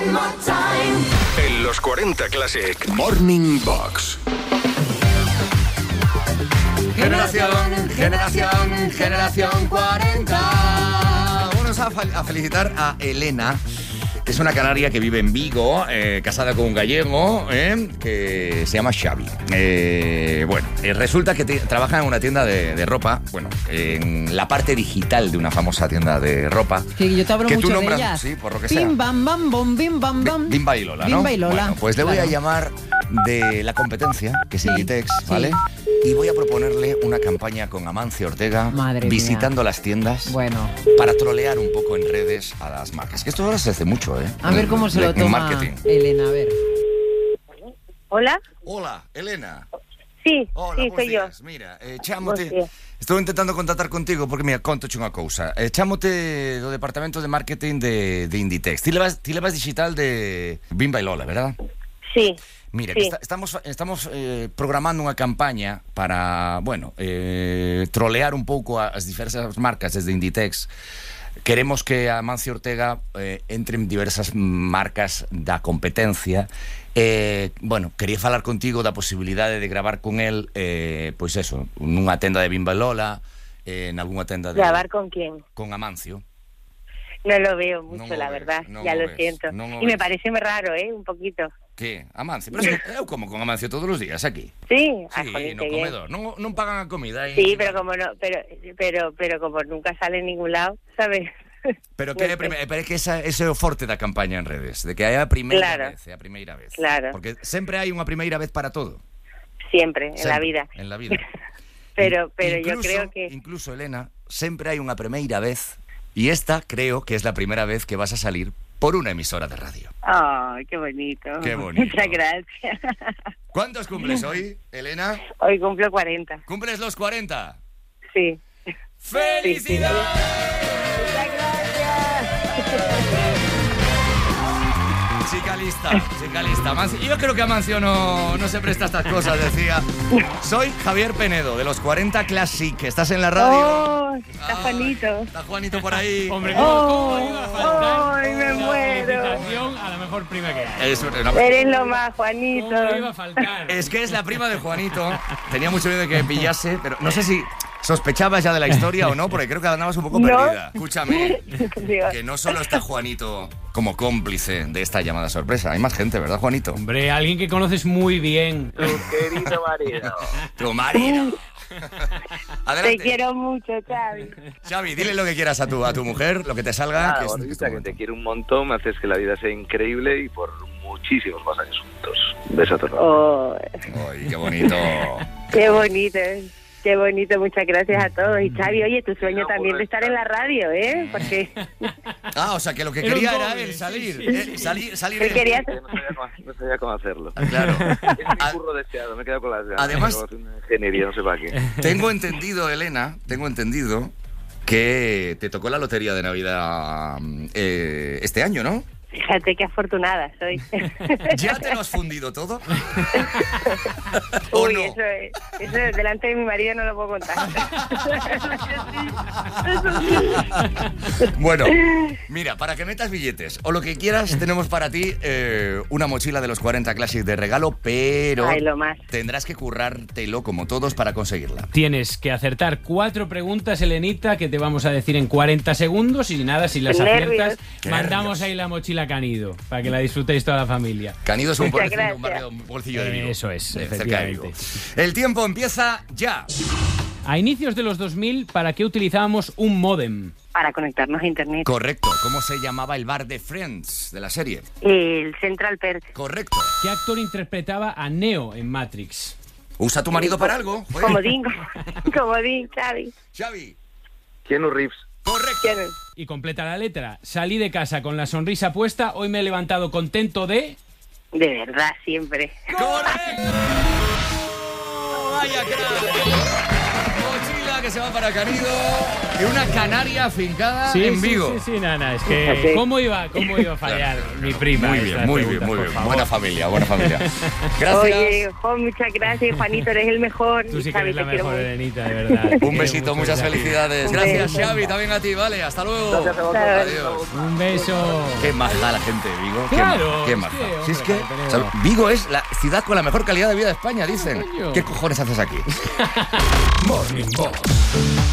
En los 40 Classic Morning Box. Generación 40. Vamos a felicitar a Elena, que es una canaria que vive en Vigo, casada con un gallego, que se llama Xavi. Resulta que trabaja en una tienda de ropa, en la parte digital de una famosa tienda de ropa. Que yo te hablo que mucho tú nombras, de ellas. sí, por lo que sea. Bim, bam, bam, bom, bim, bam, bam. Bimba y Lola, ¿no? Bimba y Lola. Bueno, pues le voy a Claro. llamar de la competencia, que es Sí, Inditex, sí. ¿vale? Y voy a proponerle una campaña con Amancio Ortega, Madre visitando mía. las tiendas, Bueno, para trolear un poco en redes a las marcas. Que esto ahora se hace mucho, ¿eh? a ver cómo se lo En toma marketing. Elena, a ver. Hola, Hola, Elena. sí, Hola, sí, buenos soy yo. días. Mira, chámote... Bos días. Estou intentando contactar contigo porque, mira, contoche unha cousa. Chámote do departamento de marketing de Inditex. Ti levas digital de Bimba e Lola, verdad? Sí, Mira, sí. que estamos programando unha campaña para, trolear un pouco as diversas marcas desde Inditex. Queremos que Amancio Ortega entre en diversas marcas da competencia. Quería falar contigo da posibilidade de gravar con el, pois eso, nunha tenda de Bimba e Lola, en algunha tenda de... ¿Grabar con quién? Con Amancio. No lo veo mucho, Non o la ves, verdad, non ya o lo ves, siento. non o Y me ves. parece muy raro, un poquito. Que? Amancio? Pero es que eu como con Amancio todos os días aquí. Sí, Sí, jolín, no qué bien. comedor. Non pagan a comida. Sí, pero como no, pero como nunca sale en ningún lado, ¿sabes? Pero que No sé. pero é que ese é o forte da campaña en redes, de que hai a primeira Claro. vez, é a primeira vez. Claro. Porque sempre hai unha primeira vez para todo. Siempre, en la Sempre, vida. En la vida. Pero yo Incluso- creo que... Incluso, Elena, sempre hai unha primeira vez, y esta creo que es la primera vez que vas a salir por una emisora de radio. ¡Ay, qué bonito! Qué bonito. Muchas gracias. ¿Cuántos cumples hoy, Elena? Hoy cumplo 40. ¿Cumples los 40? Sí. ¡Felicidades! Muchas gracias. Chica lista. Yo creo que Amancio no se presta a estas cosas, decía. Soy Javier Penedo, de los 40 Classic. ¿Estás en la radio? ¡Oh! Está Juanito. Está Juanito por ahí. Hombre, ¿cómo iba a faltar? ¡Ay, me la muero! felicitación a la mejor prima que hay? Eres lo más, Juanito. ¿Cómo iba a faltar? Es que es la prima de Juanito. Tenía mucho miedo de que me pillase, pero no sé si sospechabas ya de la historia o no, porque creo que andabas un poco No. perdida. Escúchame, Digo, que no solo está Juanito como cómplice de esta llamada sorpresa. Hay más gente, ¿verdad, Juanito? Hombre, alguien que conoces muy bien. Tu querido marido. Tu marido. te Adelante. quiero mucho, Xavi. Xavi, dile lo que quieras a tu mujer, lo que te salga. Nada, que es- bonita, que te quiero un montón, me haces que la vida sea increíble y por muchísimos más años juntos. Un beso a todos. Oh, Ay, qué bonito. qué bonito. Qué bonito, muchas gracias a todos. Y Xavi, oye, tu sueño no, también por de estar en la radio, ¿eh? Porque Ah, o sea, que lo que Era un quería doble, era él sí, salir. sí, sí. Salir que él. querías... No sabía cómo hacerlo. Claro. Es mi A- curro deseado, me he quedado con las ganas. Además- Como hacer una ingeniería, no sé para qué. Tengo entendido, Elena, que te tocó la lotería de Navidad este año, ¿no? Fíjate qué afortunada soy. ¿Ya te lo has fundido todo? ¿O Uy, no? eso delante de mi marido no lo puedo contar. Bueno, mira, para que metas billetes o lo que quieras, tenemos para ti una mochila de los 40 Classic de regalo, pero Ay, lo más. tendrás que currártelo como todos para conseguirla. Tienes que acertar 4 preguntas, Elenita, que te vamos a decir en 40 segundos y nada, si las Nervios. aciertas, Qué mandamos nervios. ahí la mochila Canido, para que la disfrutéis toda la familia. Canido es un Muchas pueblecillo, gracias. un pueblecillo de Vigo. Eso es, cerca de Vigo. efectivamente. El tiempo empieza ya. A inicios de los 2000, ¿para qué utilizábamos un módem? Para conectarnos a internet. Correcto. ¿Cómo se llamaba el bar de Friends de la serie? El Central Perk. Correcto. ¿Qué actor interpretaba a Neo en Matrix? ¿Usa tu marido para algo? Joder. Comodín, comodín, Xavi. Xavi. Keanu Reeves. Correcto. ¿Quién es? Y completa la letra. Salí de casa con la sonrisa puesta, hoy me he levantado contento de... De verdad, siempre. ¡Correcto! ¡Vaya crack! Mochila que se va para Canido y una canaria afincada Sí, en Vigo. Sí, Nana, es que Así. ¿cómo iba a fallar mi prima? Muy estas bien, muy bien, preguntas, muy por bien. favor? Buena familia, buena familia. Gracias. Oye, Jo, muchas gracias, Juanito, eres el mejor. Tú sí que Xavi, eres la te quiero mejor, mucho. Elenita, de verdad. Un besito, muchas felicidades. Un Gracias, beso. Xavi, también a ti, vale, hasta luego. Gracias a vosotros. Adiós. Un beso. Qué maja la gente de Vigo. Claro, Qué es maja. que, Si es que hombre, o sea, Vigo es la ciudad con la mejor calidad de vida de España, dicen. coño. ¿Qué cojones haces aquí? Morning Box.